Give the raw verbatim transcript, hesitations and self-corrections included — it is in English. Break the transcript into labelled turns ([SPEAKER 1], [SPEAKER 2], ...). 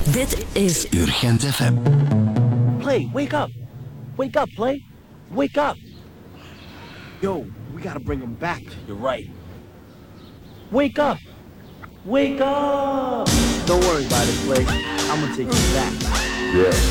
[SPEAKER 1] Dit is
[SPEAKER 2] Urgent F M.
[SPEAKER 3] Play, wake up. Wake up, Play. Wake up. Yo, we gotta bring him back. You're right. Wake up. Wake up. Don't worry about it, Play. I'm gonna take you back.
[SPEAKER 4] Yeah.